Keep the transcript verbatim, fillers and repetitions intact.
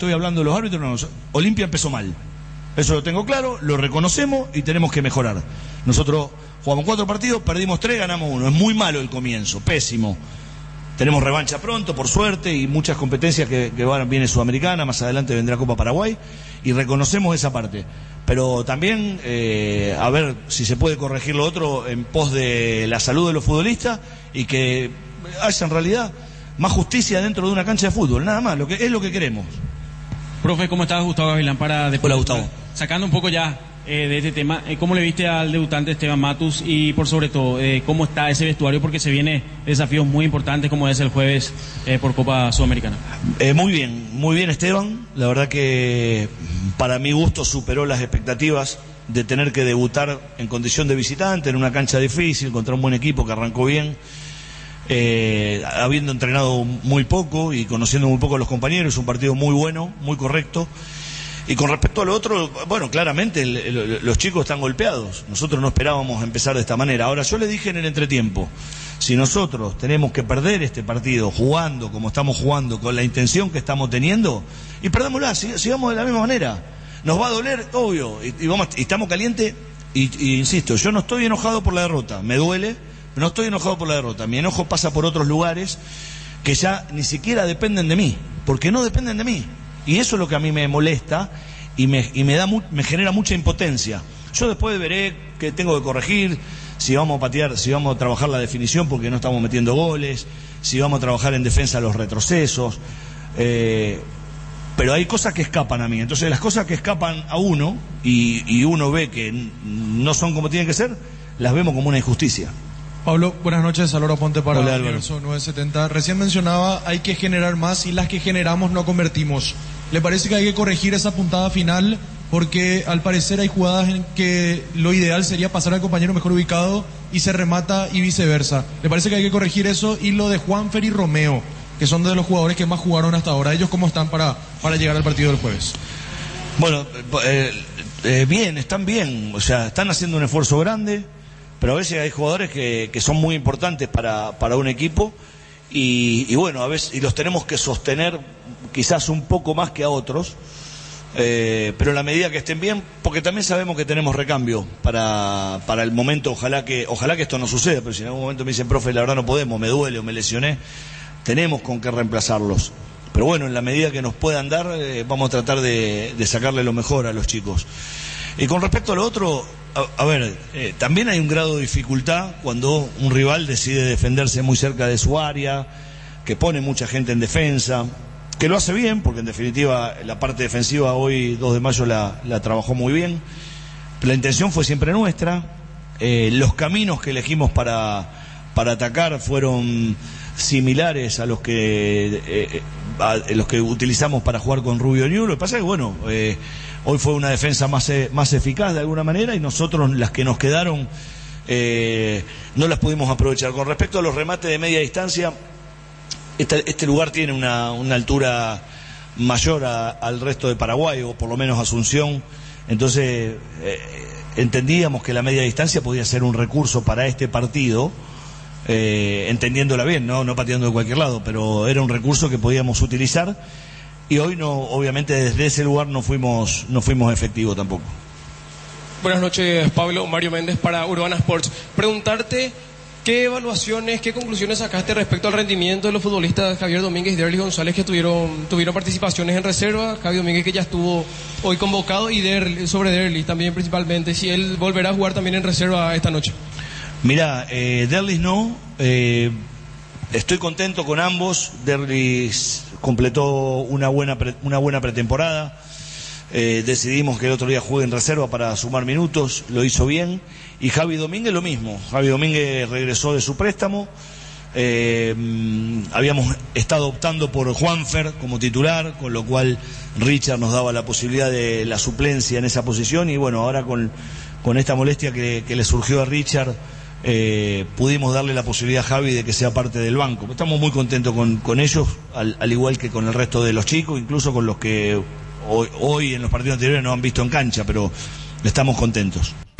estoy hablando de los árbitros, no, Olimpia empezó mal. Eso lo tengo claro, lo reconocemos y tenemos que mejorar. Nosotros jugamos cuatro partidos, perdimos tres, ganamos uno. Es muy malo el comienzo, pésimo. Tenemos revancha pronto, por suerte, y muchas competencias que, que van, viene Sudamericana, más adelante vendrá Copa Paraguay, y reconocemos esa parte. Pero también, eh, a ver si se puede corregir lo otro en pos de la salud de los futbolistas y que haya en realidad más justicia dentro de una cancha de fútbol, nada más, lo que es lo que queremos. Profe, ¿cómo estás? Gustavo Gavilán para después. Hola, Gustavo. Sacando un poco ya eh, de este tema, eh, ¿cómo le viste al debutante Esteban Matus y por sobre todo, eh, cómo está ese vestuario? Porque se viene desafíos muy importantes como es el jueves eh, por Copa Sudamericana. Eh, muy bien, muy bien Esteban, la verdad que para mi gusto superó las expectativas de tener que debutar en condición de visitante en una cancha difícil contra un buen equipo que arrancó bien. Eh, habiendo entrenado muy poco y conociendo muy poco a los compañeros, un partido muy bueno, muy correcto. Y con respecto a lo otro, bueno, claramente el, el, los chicos están golpeados. Nosotros no esperábamos empezar de esta manera. Ahora, yo le dije en el entretiempo, si nosotros tenemos que perder este partido jugando como estamos jugando, con la intención que estamos teniendo, y perdámosla, sigamos de la misma manera. Nos va a doler, obvio, y, y, vamos, y estamos calientes, y, y insisto, yo no estoy enojado por la derrota, me duele, pero no estoy enojado por la derrota. Mi enojo pasa por otros lugares que ya ni siquiera dependen de mí, porque no dependen de mí. Y eso es lo que a mí me molesta y me, y me, da, me genera mucha impotencia. Yo después veré que tengo que corregir, si vamos a patear, si vamos a trabajar la definición porque no estamos metiendo goles, si vamos a trabajar en defensa los retrocesos, eh, pero hay cosas que escapan a mí. Entonces las cosas que escapan a uno y, y uno ve que no son como tienen que ser, las vemos como una injusticia. Pablo, buenas noches, Alora Ponte para Hola, Universo novecientos setenta. Recién mencionaba, hay que generar más y las que generamos no convertimos. ¿Le parece que hay que corregir esa puntada final? Porque al parecer hay jugadas en que lo ideal sería pasar al compañero mejor ubicado y se remata y viceversa. ¿Le parece que hay que corregir eso? Y lo de Juanfer y Romeo, que son de los jugadores que más jugaron hasta ahora. ¿Ellos cómo están para, para llegar al partido del jueves? Bueno, eh, eh, bien, están bien. O sea, están haciendo un esfuerzo grande. Pero a veces hay jugadores que, que son muy importantes para, para un equipo y, y bueno, a veces y los tenemos que sostener quizás un poco más que a otros, eh, pero en la medida que estén bien, porque también sabemos que tenemos recambio para, para el momento, ojalá que, ojalá que esto no suceda, pero si en algún momento me dicen, profe, la verdad no podemos, me duele o me lesioné, tenemos con qué reemplazarlos. Pero bueno, en la medida que nos puedan dar, eh, vamos a tratar de, de sacarle lo mejor a los chicos. Y con respecto a lo otro, a, a ver, eh, también hay un grado de dificultad cuando un rival decide defenderse muy cerca de su área, que pone mucha gente en defensa, que lo hace bien, porque en definitiva la parte defensiva hoy, dos de mayo, la, la trabajó muy bien. La intención fue siempre nuestra, eh, los caminos que elegimos para, para atacar fueron similares a los que eh, a, a los que utilizamos para jugar con Rubio Ñu. Lo que pasa es que, bueno, eh, hoy fue una defensa más, eh, más eficaz de alguna manera y nosotros las que nos quedaron eh, no las pudimos aprovechar. Con respecto a los remates de media distancia, este, este lugar tiene una, una altura mayor a, al resto de Paraguay, o por lo menos Asunción, entonces eh, entendíamos que la media distancia podía ser un recurso para este partido, eh, entendiéndola bien, ¿no? No pateando de cualquier lado, pero era un recurso que podíamos utilizar. Y hoy no, obviamente desde ese lugar no fuimos, no fuimos efectivos tampoco. Buenas noches, Pablo. Mario Méndez para Urbana Sports. Preguntarte qué evaluaciones, qué conclusiones sacaste respecto al rendimiento de los futbolistas Javier Domínguez y Derlis González, que tuvieron, tuvieron participaciones en reserva. Javier Domínguez, que ya estuvo hoy convocado, y Derlis, sobre Derlis también principalmente, si él volverá a jugar también en reserva esta noche. Mira, eh, Derlis no, eh, estoy contento con ambos. Derlis completó una buena, pre, una buena pretemporada, eh, decidimos que el otro día juegue en reserva para sumar minutos, lo hizo bien, y Javi Domínguez lo mismo. Javi Domínguez regresó de su préstamo, eh, habíamos estado optando por Juanfer como titular, con lo cual Richard nos daba la posibilidad de la suplencia en esa posición, y bueno, ahora con, con esta molestia que, que le surgió a Richard, Eh, pudimos darle la posibilidad a Javi de que sea parte del banco. Estamos muy contentos con, con ellos, al, al igual que con el resto de los chicos, incluso con los que hoy, hoy en los partidos anteriores no han visto en cancha, pero estamos contentos.